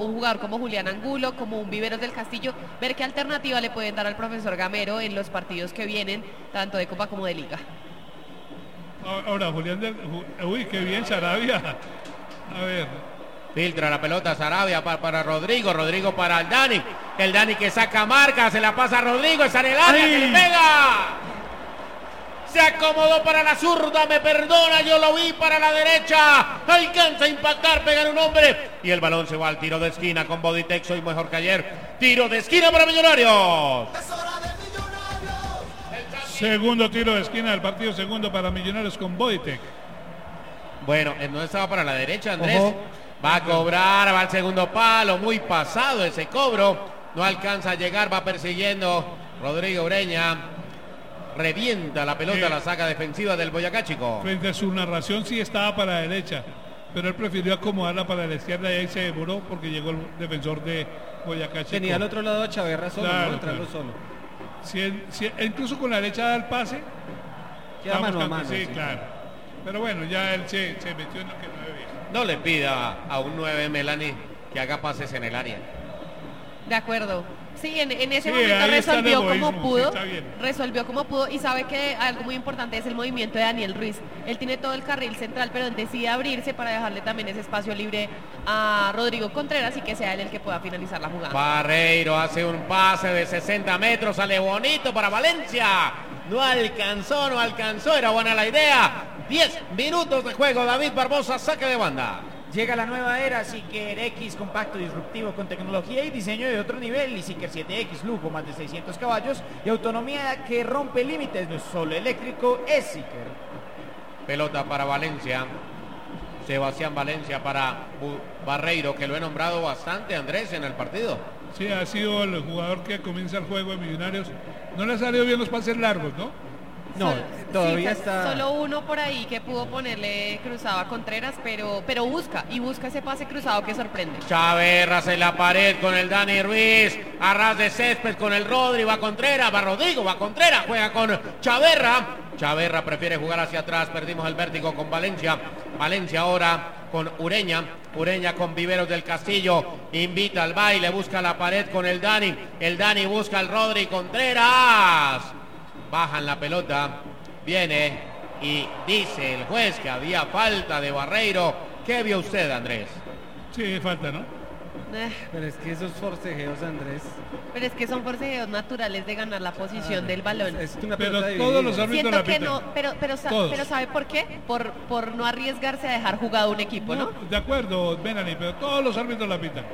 un jugador como Julián Angulo, como un Viveros del Castillo, ver qué alternativa le pueden dar al profesor Gamero en los partidos que vienen, tanto de Copa como de Liga. Ahora, uy, qué bien Sarabia. A ver. Filtra la pelota Sarabia para Rodrigo, Rodrigo para el Dani que saca marca, se la pasa a Rodrigo, está en el área, que le pega. Se acomodó para la zurda, me perdona, yo lo vi para la derecha. Alcanza a impactar, pega en un hombre. Y el balón se va al tiro de esquina con Bodytech, hoy mejor que ayer. Tiro de esquina para Millonarios. Segundo tiro de esquina del partido, segundo para Millonarios con Bodytech. Bueno, no estaba para la derecha, Andrés. Ojo. Va a cobrar, va al segundo palo, muy pasado ese cobro. No alcanza a llegar, va persiguiendo Rodrigo Ureña. Revienta la pelota, la saca defensiva del Boyacá Chico. Frente a su narración sí estaba para la derecha, pero él prefirió acomodarla para la izquierda y ahí se demoró porque llegó el defensor de Boyacá Chico. Tenía al otro lado a Chaverra solo, claro, ¿no? Entrarlo solo. Incluso con la derecha da el pase. Queda mano a mano. Sí, claro. Pero bueno, ya él se metió en lo que no debía. No le pida a un 9 Melanie que haga pases en el área. De acuerdo. Sí, en ese momento resolvió como pudo, resolvió como pudo, y sabe que algo muy importante es el movimiento de Daniel Ruiz. Él tiene todo el carril central, pero él decide abrirse para dejarle también ese espacio libre a Rodrigo Contreras y que sea él el que pueda finalizar la jugada. Barreiro hace un pase de 60 metros, sale bonito para Valencia. No alcanzó, era buena la idea. 10 minutos de juego, David Barbosa, saque de banda. Llega la nueva era Seeker X, compacto, disruptivo, con tecnología y diseño de otro nivel. Y Seeker 7X, lujo, más de 600 caballos y autonomía que rompe límites. No es solo eléctrico, es Seeker. Pelota para Valencia. Sebastián Valencia para Barreiro, que lo he nombrado bastante, Andrés, en el partido. Sí, ha sido el jugador que comienza el juego de Millonarios. No le ha salido bien los pases largos, ¿no? No, todavía está. Solo uno por ahí que pudo ponerle cruzado a Contreras, pero busca ese pase cruzado que sorprende. Chaverra en la pared con el Dani Ruiz, a ras de césped con el Rodri, va Contreras, va Rodrigo, va Contreras, juega con Chaverra. Chaverra prefiere jugar hacia atrás, perdimos el vértigo con Valencia. Valencia ahora con Ureña con Viveros del Castillo, invita al baile, busca la pared con el Dani busca al Rodri, Contreras. Bajan la pelota, viene y dice el juez que había falta de Barreiro. ¿Qué vio usted, Andrés? Sí, falta, ¿no? Pero es que esos forcejeos, Andrés. Pero es que son forcejeos naturales de ganar la posición del balón. Es una pero todos los árbitros la pitan. No, pero ¿sabe por qué? Por no arriesgarse a dejar jugado un equipo, ¿no? De acuerdo, Benani, pero todos los árbitros la pitan.